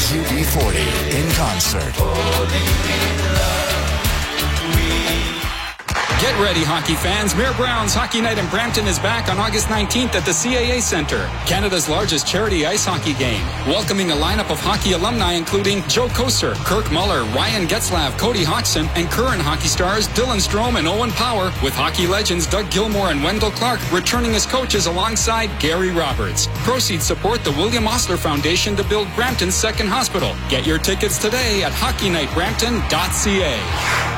UB40 in concert. Get ready, hockey fans. Mayor Brown's Hockey Night in Brampton is back on August 19th at the CAA Centre, Canada's largest charity ice hockey game. Welcoming a lineup of hockey alumni including Joe Koser, Kirk Muller, Ryan Getzlav, Cody Hodgson, and current hockey stars Dylan Strome and Owen Power, with hockey legends Doug Gilmour and Wendell Clark returning as coaches alongside Gary Roberts. Proceeds support the William Osler Foundation to build Brampton's second hospital. Get your tickets today at hockeynightbrampton.ca.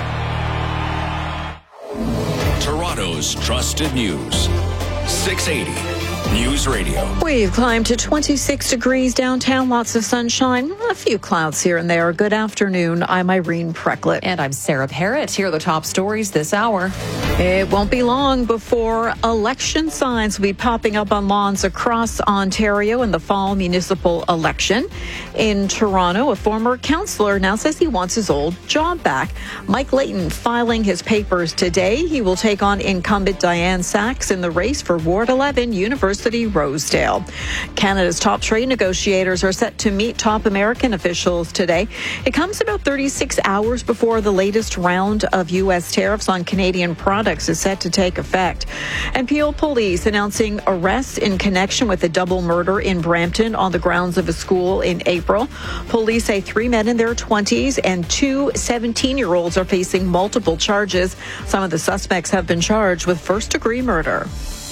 Toronto's trusted news. 680 News Radio. We've climbed to 26 degrees downtown. Lots of sunshine. A few clouds here and there. Good afternoon. I'm Irene Precklett. And I'm Sarah Parrott. Here are the top stories this hour. It won't be long before election signs will be popping up on lawns across Ontario in the fall municipal election. In Toronto, a former councillor now says he wants his old job back. Mike Layton filing his papers today. He will take on incumbent Diane Sachs in the race for Ward 11, University Rosedale. Canada's top trade negotiators are set to meet top American officials today. It comes about 36 hours before the latest round of U.S. tariffs on Canadian products is set to take effect. And Peel Police announcing arrests in connection with a double murder in Brampton on the grounds of a school in April. Police say 3 men in their 20s and 2 17-year-olds are facing multiple charges. Some of the suspects have been charged with first-degree murder.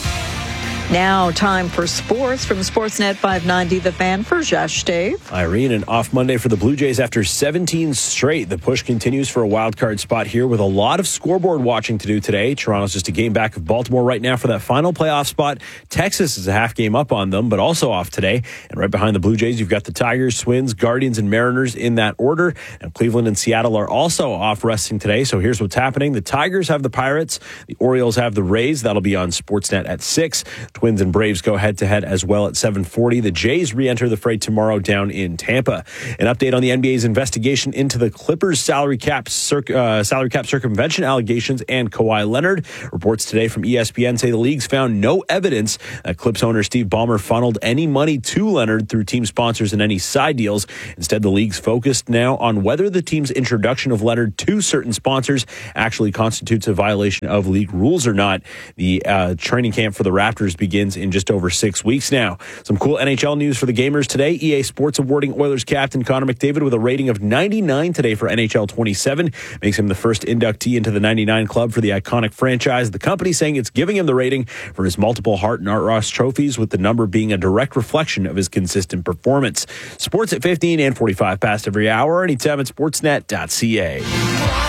Now, time for sports from Sportsnet 590, The Fan, for Josh Dave. Irene, an off Monday for the Blue Jays after 17 straight. The push continues for a wild card spot here with a lot of scoreboard watching to do today. Toronto's just a game back of Baltimore right now for that final playoff spot. Texas is a half game up on them, but also off today. And right behind the Blue Jays, you've got the Tigers, Twins, Guardians, and Mariners in that order. And Cleveland and Seattle are also off resting today. So here's what's happening. The Tigers have the Pirates. The Orioles have the Rays. That'll be on Sportsnet at 6. Twins and Braves go head-to-head as well at 7:40. The Jays re-enter the fray tomorrow down in Tampa. An update on the NBA's investigation into the Clippers' salary cap circumvention allegations and Kawhi Leonard. Reports today from ESPN say the league's found no evidence that Clips owner Steve Ballmer funneled any money to Leonard through team sponsors and any side deals. Instead, the league's focused now on whether the team's introduction of Leonard to certain sponsors actually constitutes a violation of league rules or not. The training camp for the Raptors begins in just over 6 weeks now. Some cool NHL news for the gamers today. EA Sports awarding Oilers captain Connor McDavid with a rating of 99 today for NHL 27. Makes him the first inductee into the 99 club for the iconic franchise. The company saying it's giving him the rating for his multiple Hart and Art Ross trophies, with the number being a direct reflection of his consistent performance. Sports at 15 and 45 past every hour, anytime at sportsnet.ca.